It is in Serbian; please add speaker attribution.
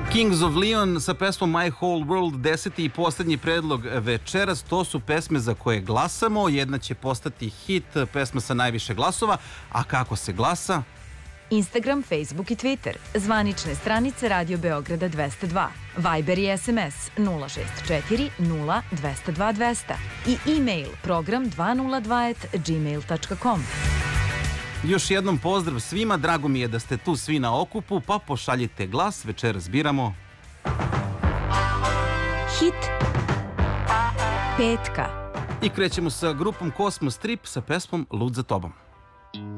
Speaker 1: Kings of Leon sa pesmom My Whole World, 10. i posljednji predlog večeras. To su pesme za koje glasamo. Jedna će postati hit, pesma sa najviše glasova. A kako se glasa?
Speaker 2: Instagram, Facebook i Twitter. Zvanične stranice Radio Beograda 202. Viber i SMS 064 0 202 200. I e-mail program 202@gmail.com.
Speaker 1: Još jednom pozdrav svima, drago mi je da ste tu svi na okupu, pa pošaljite glas, večeras biramo
Speaker 2: hit petka.
Speaker 1: I krećemo sa grupom Kosmos Trip sa pesmom Lud za tobom.